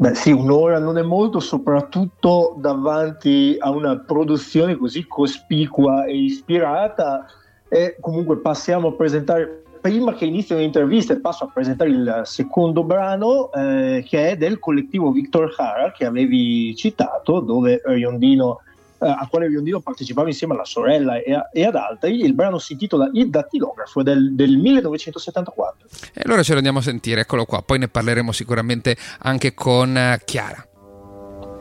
Beh sì, un'ora non è molto, soprattutto davanti a una produzione così cospicua e ispirata. E comunque passiamo a presentare, prima che inizino le interviste, passo a presentare il secondo brano, che è del collettivo Victor Jara, che avevi citato, dove al quale Riondino partecipava insieme alla sorella e ad altri. Il brano si intitola Il dattilografo, del 1974. E allora ce lo andiamo a sentire, eccolo qua, poi ne parleremo sicuramente anche con Chiara.